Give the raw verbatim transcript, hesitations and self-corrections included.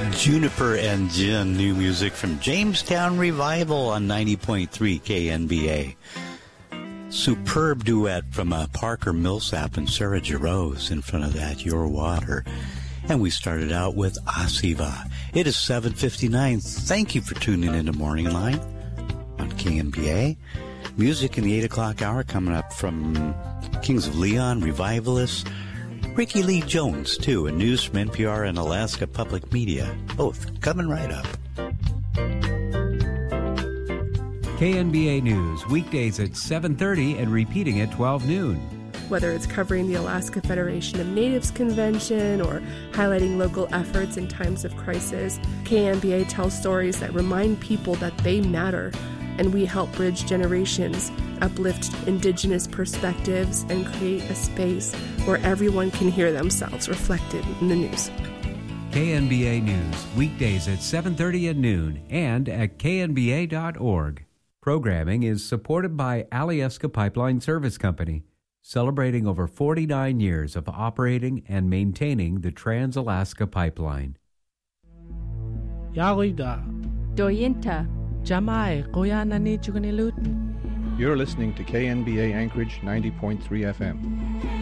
Juniper and Gin, new music from Jamestown Revival on ninety point three K N B A. Superb duet from uh, Parker Millsap and Sarah Jarosz. In front of that, Your Water. And we started out with Asiva. It is seven fifty-nine. Thank you for tuning in to Morning Line on K N B A. Music in the eight o'clock hour coming up from Kings of Leon, Revivalists, Ricky Lee Jones, too, and news from N P R and Alaska Public Media. Both coming right up. K N B A News, weekdays at seven thirty and repeating at twelve noon. Whether it's covering the Alaska Federation of Natives Convention or highlighting local efforts in times of crisis, K N B A tells stories that remind people that they matter, and we help bridge generations, uplift Indigenous perspectives, and create a space where everyone can hear themselves reflected in the news. K N B A News, weekdays at seven thirty and noon and at k n b a dot org. Programming is supported by Alyeska Pipeline Service Company, celebrating over forty-nine years of operating and maintaining the Trans-Alaska Pipeline. Yarida. Doyinta. Jamai Koyanani Chukanilut. You're listening to K N B A Anchorage ninety point three F M.